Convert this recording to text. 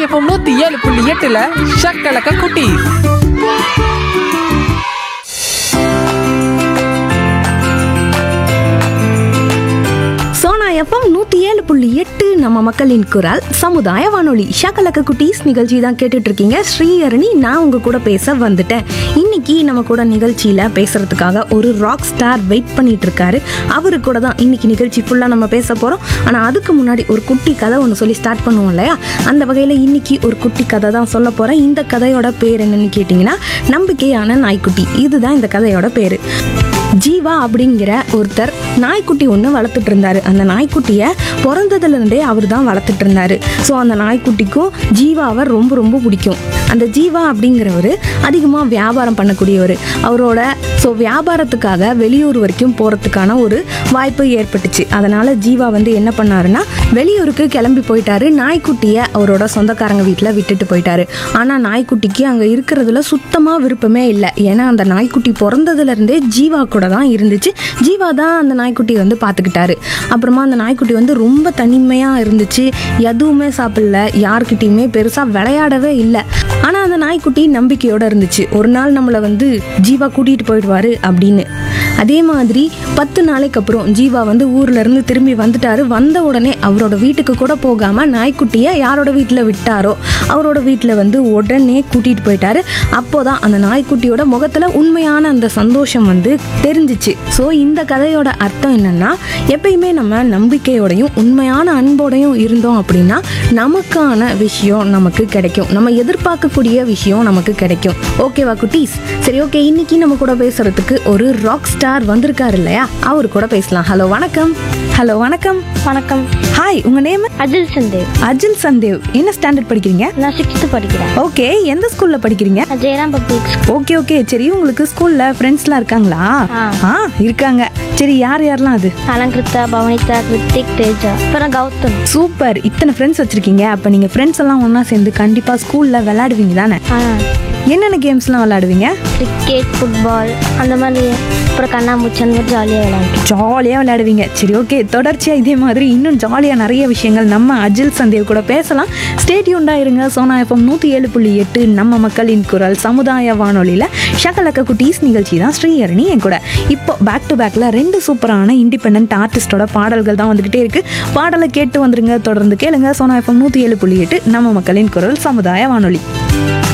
FM 107.8ல ஷக்கலக்க குட்டி. Sona FM 107.8 நம்ம மக்களின் குரல் சமுதாய வானொலி. ஷக்கலக்க குட்டீஸ் நிகழ்ச்சி தான் கேட்டுட்டு இருக்கீங்க. ஸ்ரீஹரணி நான் உங்க கூட பேச வந்துட்டேன். இன்னைக்கு நம்ம கூட நிகழ்ச்சியில பேசுறதுக்காக ஒரு ராக் ஸ்டார் வெயிட் பண்ணிட்டு இருக்காரு. அவரு கூட தான் இன்னைக்கு நிகழ்ச்சி ஃபுல்லா நம்ம பேச போறோம். ஆனா அதுக்கு முன்னாடி ஒரு குட்டி கதை ஒன்று சொல்லி ஸ்டார்ட் பண்ணுவோம் இல்லையா? அந்த வகையில இன்னைக்கு ஒரு குட்டி கதை தான் சொல்ல போறேன். இந்த கதையோட பேர் என்னன்னு கேட்டீங்கன்னா, நம்பிக்கையான நாய்க்குட்டி. இதுதான் இந்த கதையோட பேரு. ஜீவா அப்படிங்கிற ஒருத்தர் நாய்க்குட்டி ஒன்று வளர்த்துட்டு இருந்தாரு. அந்த நாய்க்குட்டியை பிறந்ததுலேருந்தே அவர் தான் வளர்த்துட்டு இருந்தாரு. ஸோ அந்த நாய்க்குட்டிக்கும் ஜீவாவை ரொம்ப ரொம்ப பிடிக்கும். அந்த ஜீவா அப்படிங்கிறவர் அதிகமாக வியாபாரம் பண்ணக்கூடியவர். அவரோட வியாபாரத்துக்காக வெளியூர் வரைக்கும் போகிறதுக்கான ஒரு வாய்ப்பு ஏற்பட்டுச்சு. அதனால் ஜீவா என்ன பண்ணாருன்னா, வெளியூருக்கு கிளம்பி போயிட்டாரு. நாய்க்குட்டியை அவரோட சொந்தக்காரங்க வீட்டில் விட்டுட்டு போயிட்டாரு. ஆனால் நாய்க்குட்டிக்கு அங்கே இருக்கிறதுல சுத்தமாக விருப்பமே இல்லை. ஏன்னா அந்த நாய்க்குட்டி பிறந்ததுலேருந்தே ஜீவா கூட தான் இருந்துச்சு. ஜீவா தான் அந்த நாய்க்குட்டி பார்த்துக்கிட்டாரு. அப்புறமா அந்த நாய்க்குட்டி ரொம்ப தனிமையாக இருந்துச்சு. எதுவுமே சாப்பிடல, யார்கிட்டையுமே பெருசாக விளையாடவே இல்லை. ஆனால் அந்த நாய்க்குட்டி நம்பிக்கையோடு இருந்துச்சு. ஒரு நாள் நம்மளை ஜீவா கூட்டிகிட்டு போயிடுவார் அப்படின்னு. அதே மாதிரி 10 நாளைக்கு அப்புறம் ஜீவா ஊர்ல இருந்து திரும்பி வந்துட்டாரு. வந்த உடனே அவரோட வீட்டுக்கு கூட போகாம நாய்க்குட்டியை யாரோட வீட்டில் விட்டாரோ அவரோட வீட்டில் உடனே கூட்டிட்டு போயிட்டாரு. அப்போதான் அந்த நாய்க்குட்டியோட முகத்துல உண்மையான அந்த சந்தோஷம் தெரிஞ்சிச்சு. ஸோ இந்த கதையோட அர்த்தம் என்னன்னா, எப்பயுமே நம்ம நம்பிக்கையோடையும் உண்மையான அன்போடையும் இருந்தோம் அப்படின்னா நமக்கான விஷயம் நமக்கு கிடைக்கும். நம்ம எதிர்பார்க்கக்கூடிய விஷயம் நமக்கு கிடைக்கும். ஓகேவா குட்டீஸ்? சரி, ஓகே. இன்னைக்கு நம்ம கூட பேசுறதுக்கு ஒரு ராக் ஸ்டார் வந்திருக்காரு இல்லையா? அவரு கூட பேசலாம். ஹலோ வணக்கம். ஹலோ வணக்கம். வணக்கம். ஹாய், உங்க நேம்? அஜில் சந்தேவ். அஜில் சந்தேவ். என்ன ஸ்டாண்டர்ட் படிக்கிறீங்க? நான் 6th படிக்கிறேன். ஓகே, எந்த ஸ்கூல்ல படிக்கிறீங்க? Jayaram public school. Okay okay. சரி, உங்களுக்கு ஸ்கூல்ல ஃப்ரெண்ட்ஸ்லாம் இருக்காங்களா? இருக்காங்க. சரி, யார் யாரெல்லாம் அது? அலங்கிருத்தா, பவனிதா, கிருத்திக், தேஜா, அப்புறம் கௌதம். சூப்பர். இத்தனை ஃப்ரெண்ட்ஸ் வச்சிருக்கீங்க. அப்ப நீங்க ஃப்ரெண்ட்ஸ் எல்லாம் ஒண்ணா சேர்ந்து கண்டிப்பா ஸ்கூல்ல விளையாடுவீங்க தானே? என்னென்ன கேம்ஸ்லாம் விளையாடுவீங்க? கிரிக்கெட், ஃபுட்பால், அந்த மாதிரி, அப்புறம் கண்ணாமூச்சி, அந்த மாதிரி ஜாலியாக விளையாடுவீங்க. சரி, ஓகே. தொடர்ச்சியாக இதே மாதிரி இன்னும் ஜாலியாக நிறைய விஷயங்கள் நம்ம அஜில் சந்தேவ் கூட பேசலாம். ஸ்டே டியூன்டா இருங்க. சோனா எஃப்எம் 107.8 நம்ம மக்களின் குரல் சமுதாய வானொலியில் ஷக்கலக்க குட்டீஸ் நிகழ்ச்சி தான் ஸ்ரீஹரணி என் கூட. இப்போ பேக் டு பேக்கில் 2 சூப்பரான இண்டிபெண்டன்ட் ஆர்டிஸ்டோட பாடல்கள் தான் வந்துக்கிட்டே இருக்குது. பாடலை கேட்டு வந்துருங்க. தொடர்ந்து கேளுங்க. சோனா எஃப்எம் 107.8 நம்ம மக்களின் குரல் சமுதாய வானொலி.